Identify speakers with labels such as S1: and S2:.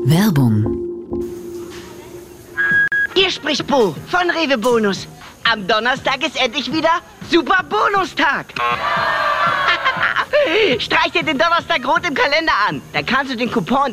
S1: Werbung.
S2: Hier spricht Bo von Rewe Bonus. Am Donnerstag ist endlich wieder Super Bonustag. Streich dir den Donnerstag rot im Kalender an. Dann kannst du den Coupon